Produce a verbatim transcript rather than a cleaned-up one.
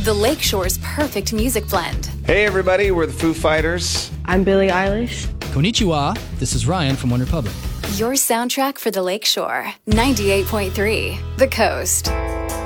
the Lakeshore's perfect music blend. Hey everybody, we're the Foo Fighters. I'm Billie Eilish. Konnichiwa, this is Ryan from OneRepublic. Your soundtrack for the Lakeshore, ninety-eight point three, The Coast.